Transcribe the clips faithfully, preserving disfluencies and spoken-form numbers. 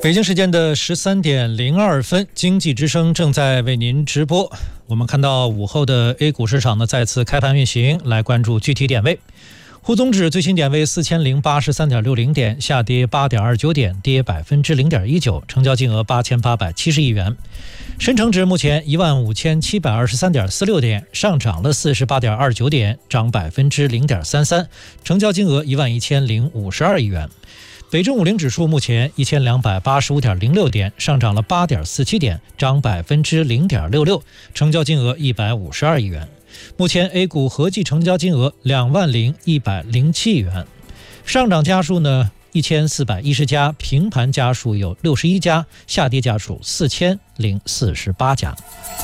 北京时间的十三点零二分，经济之声正在为您直播。我们看到午后的 A 股市场呢再次开盘运行，来关注具体点位。沪综指最新点位四千零八十三点六零点，下跌八点二九点，跌百分之零点一九，成交金额八千八百七十亿元。深成指目前一万五千七百二十三点四六点，上涨了四十八点二九点，涨百分之零点三三，成交金额一万一千零五十二亿元。北证五零指数目前一千两百八十五点零六点，上涨了八点四七点，涨百分之零点六六，成交金额一百五十二亿元。目前 A 股合计成交金额两万零一百零七亿元。上涨家数呢一千四百一十家，平盘家数有六十一家，下跌家数四千零四十八家。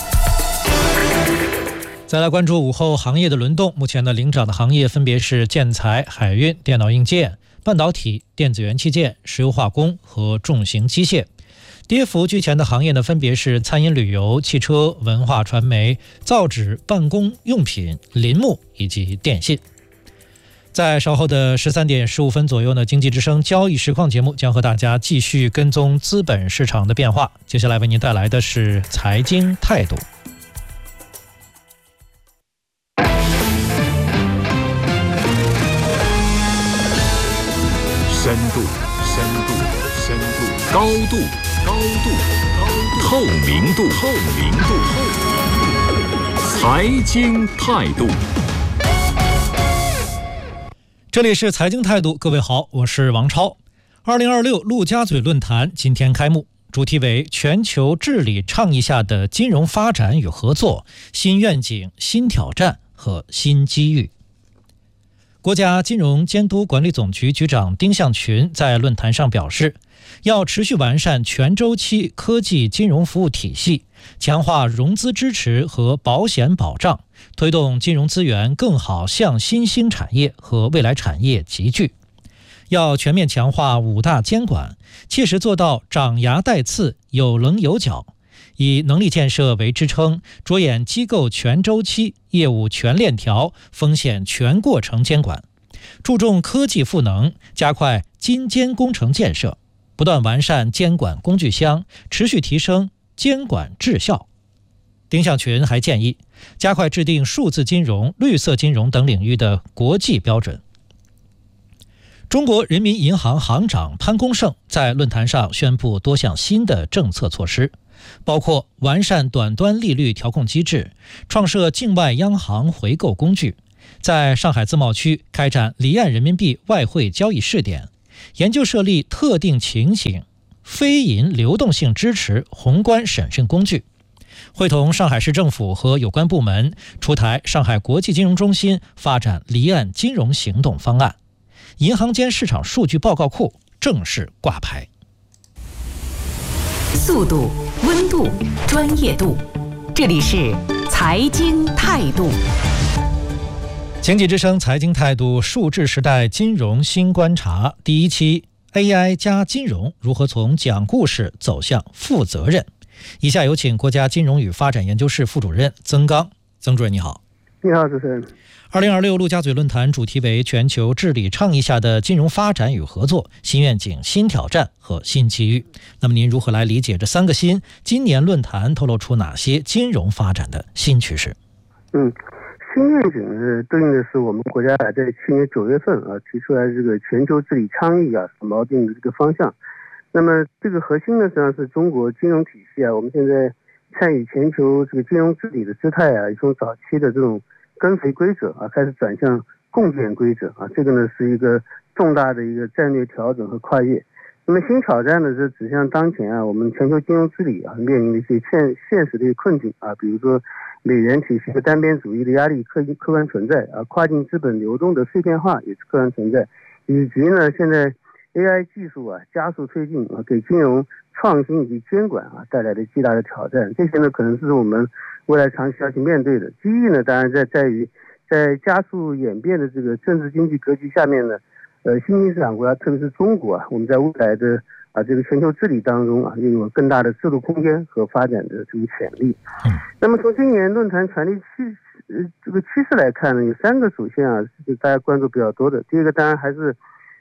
再来关注午后行业的轮动，目前的领涨的行业分别是建材、海运、电脑硬件、半导体、电子元器件、石油化工和重型机械。跌幅居前的行业呢，分别是餐饮旅游、汽车、文化传媒、造纸、办公用品、林木以及电信。在稍后的十三点十五分左右呢，经济之声交易实况节目将和大家继续跟踪资本市场的变化。接下来为您带来的是财经态度。 深度，深度，深度，高度，高度，高度，透明度，透明度，透明度，财经态度。 这里是财经态度，各位好，我是王超。二零二六陆家嘴论坛今天开幕，主题为全球治理倡议下的金融发展与合作，新愿景、新挑战和新机遇。国家金融监督管理总局局长丁向群在论坛上表示，要持续完善全周期科技金融服务体系，强化融资支持和保险保障，推动金融资源更好向新兴产业和未来产业集聚。要全面强化五大监管，切实做到长牙带刺、有棱有角，以能力建设为支撑，着眼机构全周期、业务全链条、风险全过程监管，注重科技赋能，加快金监工程建设，不断完善监管工具箱，持续提升监管质效。丁向群还建议加快制定数字金融、绿色金融等领域的国际标准。中国人民银行行长潘功胜在论坛上宣布多项新的政策措施，包括完善短端利率调控机制，创设境外央行回购工具，在上海自贸区开展离岸人民币外汇交易试点，研究设立特定情形非银流动性支持宏观审慎工具，会同上海市政府和有关部门出台上海国际金融中心发展离岸金融行动方案，银行间市场数据报告库正式挂牌。 速度、温度、专业度，这里是财经态度。 经济之声财经态度数字时代金融新观察第一期 A I 加金融如何从讲故事走向负责任。以下有请国家金融与发展研究室副主任曾刚。曾主任你好。 你好，主持人。 二零二六陆家嘴论坛主题为全球治理倡议下的金融发展与合作，新愿景、新挑战和新机遇。那么您如何来理解这三个新？今年论坛透露出哪些金融发展的新趋势？ 嗯，新愿景是对应的是我们国家在去年九月份啊提出来这个全球治理倡议啊所锚定的这个方向。那么这个核心呢，实际上是中国金融体系啊，我们现在参与全球这个金融治理的姿态啊，从早期的这种跟随规则啊，开始转向共建规则啊，这个呢是一个重大的一个战略调整和跨越。那么新挑战呢是指向当前啊，我们全球金融治理啊面临的一些现现实的一些困境啊，比如说美元体系的单边主义的压力客客观存在啊，跨境资本流动的碎片化也是客观存在，以及呢现在 A I 技术啊加速推进啊，给金融创新以及监管啊带来的巨大的挑战，这些呢可能是我们未来长期要去面对的。机遇呢当然在在于在加速演变的这个政治经济格局下面呢，呃新兴市场国家特别是中国啊，我们在未来的啊这个全球治理当中啊拥有更大的制度空间和发展的这个潜力。嗯，那么从今年论坛传递趋呃这个趋势来看呢，有三个主线啊是大家关注比较多的。第一个当然还是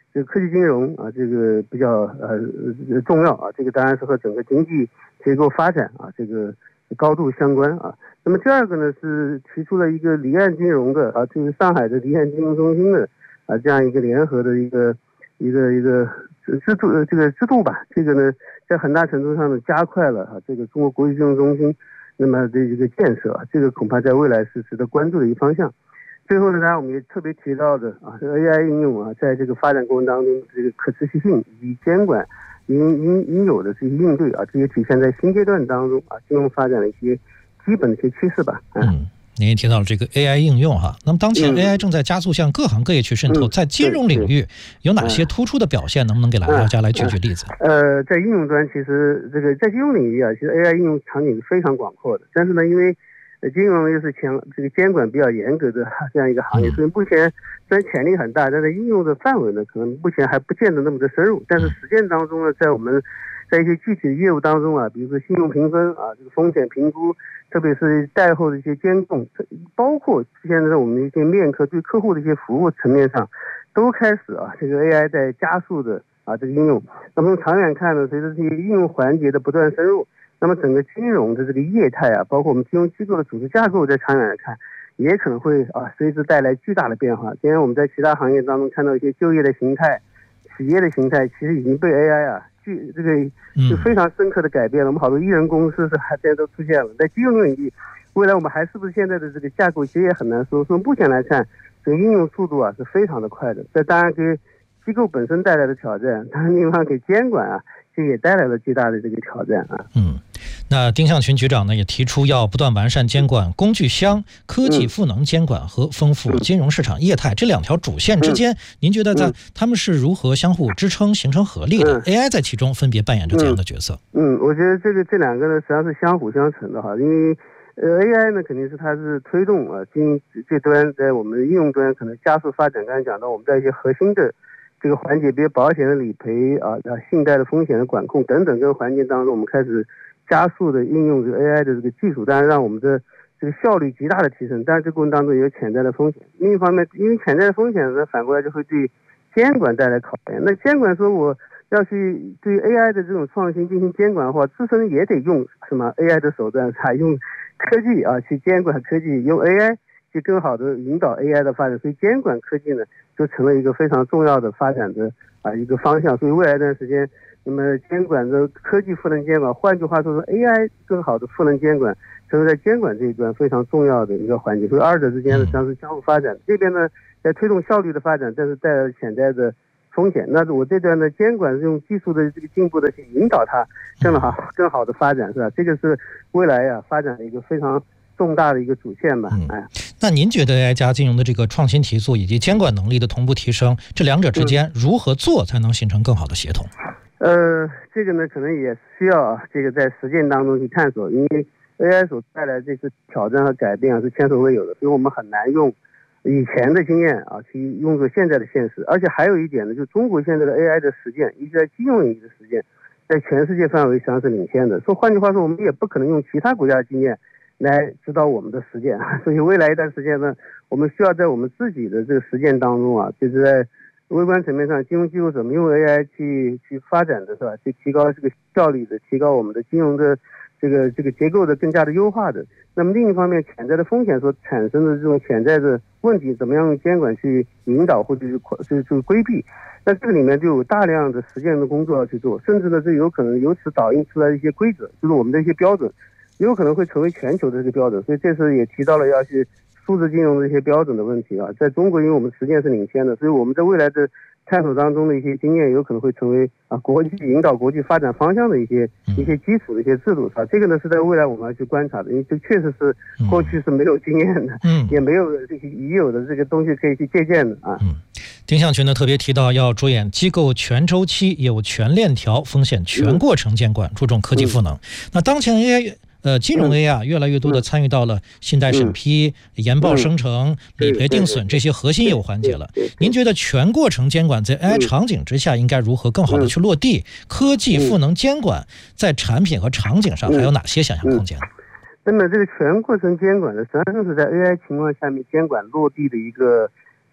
这个科技金融啊，这个比较呃重要啊，这个当然是和整个经济结构发展啊这个高度相关啊。那么第二个呢是提出了一个离岸金融的啊，就是上海的离岸金融中心的啊这样一个联合的一个一个一个制度这个制度吧。这个呢在很大程度上呢加快了啊这个中国国际金融中心那么的一个建设啊，这个恐怕在未来是值得关注的一方向。最后呢，当然我们也特别提到的啊，这个 A I 应用啊，在这个发展过程当中，这个可持续性以及监管应应应有的这些应对啊，这些体现在新阶段当中啊，金融发展的一些基本的一些趋势吧。 嗯。嗯您也提到了这个 A I 应用哈，那么当前 A I 正在加速向各行各业去渗透， 嗯、 在金融领域有哪些突出的表现？能不能给大家来举举例子？ 呃，在应用端，其实这个在金融领域啊，其实 A I 应用场景是非常广阔的，但是呢，因为金融又是强这个监管比较严格的这样一个行业，所以目前虽然潜力很大，但是应用的范围呢，可能目前还不见得那么的深入。但是实践当中呢，在我们在一些具体的业务当中啊，比如说信用评分啊，这个风险评估，特别是贷后的一些监控，包括现在我们一些面客对客户的一些服务层面上，都开始啊，这个 A I 在加速的啊这个应用。那么从长远看呢，随着这些应用环节的不断深入，那么整个金融的这个业态啊，包括我们金融机构的组织架构，在长远来看，也可能会啊随之带来巨大的变化。今天我们在其他行业当中看到一些就业的形态、企业的形态，其实已经被 A I 啊。这个就非常深刻的改变了，我们好多艺人公司是还现在都出现了。在金融领域，未来我们还是不是现在的这个架构，其实也很难说。从目前来看，这个应用速度啊是非常的快的。这当然给机构本身带来的挑战，当然另外给监管啊，这也带来了巨大的这个挑战啊。 嗯。那丁向群局长呢也提出要不断完善监管工具箱、科技赋能监管和丰富金融市场业态这两条主线之间，您觉得在他们是如何相互支撑、形成合力的 ？A I 在其中分别扮演着怎样的角色？ 嗯，我觉得这个这两个呢实际上是相辅相成的哈，因为呃 A I 呢肯定是它是推动啊经营这端在我们应用端可能加速发展。刚才讲到我们在一些核心的这个环节，比如保险的理赔啊、信贷的风险的管控等等这个环节当中，我们开始加速的应用这个 A I 的这个技术，当然让我们的这个效率极大的提升。但是这个过程当中也有潜在的风险。另一方面，因为潜在的风险呢，反过来就会对监管带来考验。那监管说我要去对 A I 的这种创新进行监管的话，自身也得用什么 A I 的手段，采用科技啊去监管科技，用 A I 去更好的引导 A I 的发展。所以监管科技呢，就成了一个非常重要的发展的啊一个方向。所以未来一段时间，那么监管的科技赋能监管，换句话说说 A I 更好的赋能监管，成为在监管这一端非常重要的一个环节。所以二者之间呢，实际上是相互发展。这边呢，在推动效率的发展，但是带来潜在的风险。那我这端的监管是用技术的这个进步的去引导它更好更好的发展，是吧？这个是未来呀、啊、发展的一个非常重大的一个主线吧。哎、嗯， 那您觉得 A I 加金融的这个创新提速以及监管能力的同步提升，这两者之间如何做才能形成更好的协同？ 呃，这个呢，可能也需要啊，这个在实践当中去探索，因为 A I 所带来这次挑战和改变啊是前所未有的，所以我们很难用以前的经验啊去用作现在的现实。而且还有一点呢，就中国现在的 A I 的实践，以及在金融领域的实践，在全世界范围实际上是领先的。说换句话说，我们也不可能用其他国家的经验来指导我们的实践，所以未来一段时间呢，我们需要在我们自己的这个实践当中啊，就是在微观层面上，金融机构怎么用 A I 去去发展的是吧？去提高这个效率的，提高我们的金融的这个这个结构的更加的优化的。那么另一方面，潜在的风险所产生的这种潜在的问题，怎么样用监管去引导或者是去去规避？那这个里面就有大量的实践的工作要去做，甚至呢，这有可能由此导引出来的一些规则，就是我们的一些标准，有可能会成为全球的这个标准。所以这次也提到了要去数字金融的一些标准的问题啊，在中国因为我们实践是领先的，所以我们在未来的探索当中的一些经验，有可能会成为啊国际引导国际发展方向的一些一些基础的一些制度啊。这个呢是在未来我们要去观察的，因为这确实是过去是没有经验的，嗯，也没有这些已有的这个东西可以去借鉴的啊。 嗯，丁向群呢特别提到要着眼机构全周期、业务全链条、风险全过程监管，注重科技赋能。嗯、那当前 A I。呃，金融 A I 啊，越来越多的参与到了信贷审批、嗯、研报生成、嗯、理赔定损这些核心业务环节了。您觉得全过程监管在 A I 场景之下应该如何更好的去落地？嗯、科技赋能监管在产品和场景上还有哪些想象空间？ 嗯嗯、那么这个全过程监管呢，实际上是在 A I 情况下面监管落地的一个一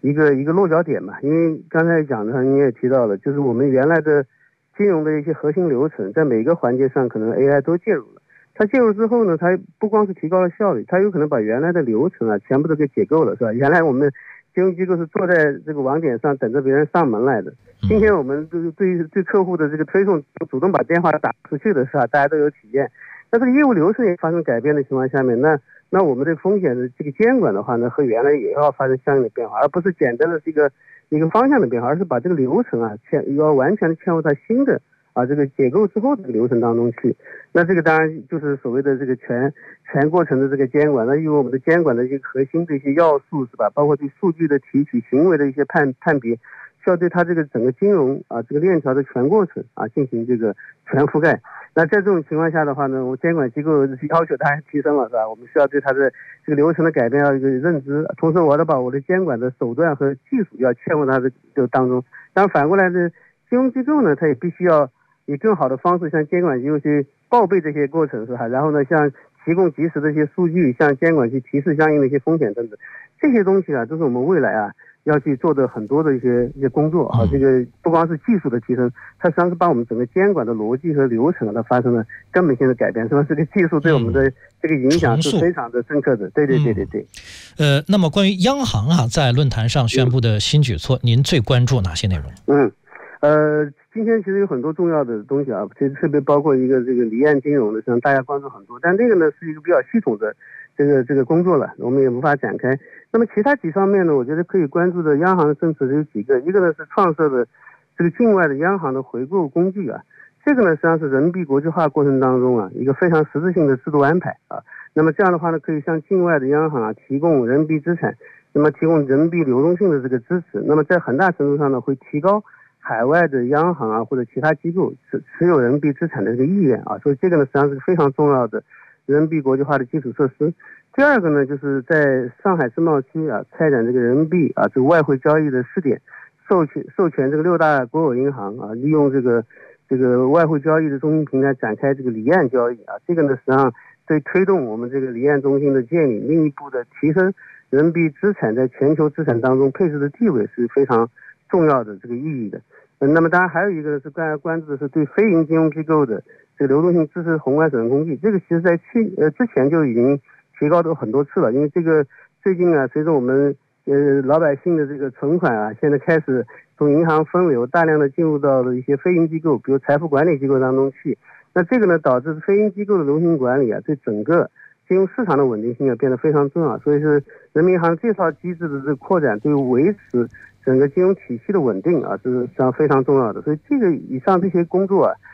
一个一个落脚点嘛。因为刚才讲的你也提到了，就是我们原来的金融的一些核心流程，在每个环节上可能 A I 都介入了。它介入之后呢，它不光是提高了效率，它有可能把原来的流程啊全部都给解构了，是吧？原来我们金融机构是坐在这个网点上等着别人上门来的，今天我们对对对客户的这个推送主动把电话打出去的是吧？大家都有体验。那这个业务流程也发生改变的情况下面，那那我们对风险的这个监管的话呢，和原来也要发生相应的变化，而不是简单的这个一个方向的变化，而是把这个流程啊嵌要完全的嵌入到新的啊，这个解构之后这个流程当中去。那这个当然就是所谓的这个全全过程的这个监管。那因为我们的监管的一些核心的一些要素是吧，包括对数据的提取、行为的一些判判别，需要对它这个整个金融啊这个链条的全过程啊进行这个全覆盖。那在这种情况下的话呢，我监管机构要求当然提升了，是吧？我们需要对它的这个流程的改变要有一个认知，同时我要把我的监管的手段和技术要嵌入它的这个当中。当然反过来的金融机构呢，它也必须要以更好的方式向监管机构去报备这些过程，是吧？然后呢，像提供及时的一些数据，向监管去提示相应的一些风险等等，这些东西啊，都是我们未来啊要去做的很多的一些一些工作啊。这个不光是技术的提升，它实际上是把我们整个监管的逻辑和流程啊，它发生了根本性的改变，是吧？这个技术对我们的这个影响是非常的深刻的。对对对对对。 呃，那么关于央行啊在论坛上宣布的新举措，您最关注哪些内容？ 嗯。呃，今天其实有很多重要的东西啊，其实特别包括一个这个离岸金融的，实际上大家关注很多，但这个呢是一个比较系统的这个这个工作了，我们也无法展开。那么其他几方面呢，我觉得可以关注的央行的政策有几个，一个呢是创设的这个境外的央行的回购工具啊，这个呢实际上是人民币国际化过程当中啊一个非常实质性的制度安排啊。那么这样的话呢，可以向境外的央行啊提供人民币资产，那么提供人民币流动性的这个支持，那么在很大程度上呢会提高海外的央行啊或者其他机构持持有人民币资产的这个意愿啊，所以这个呢实际上是非常重要的人民币国际化的基础设施。第二个呢，就是在上海自贸区啊开展这个人民币啊这个外汇交易的试点，授权授权这个六大国有银行啊利用这个这个外汇交易的中心平台展开这个离岸交易啊，这个呢实际上对推动我们这个离岸中心的建立，进一步的提升人民币资产在全球资产当中配置的地位是非常重要的这个意义的。嗯，那么当然还有一个是大家关注的是对非银金融机构的这个流动性支持宏观审慎工具，这个其实在去呃之前就已经提高了很多次了，因为这个最近啊，随着我们呃老百姓的这个存款啊，现在开始从银行分流大量的进入到了一些非银机构，比如财富管理机构当中去，那这个呢导致非银机构的流动性管理啊，对整个金融市场的稳定性啊变得非常重要，所以是人民银行这套机制的这个扩展，对维持整个金融体系的稳定啊，这是实际上非常重要的。所以这个以上这些工作啊，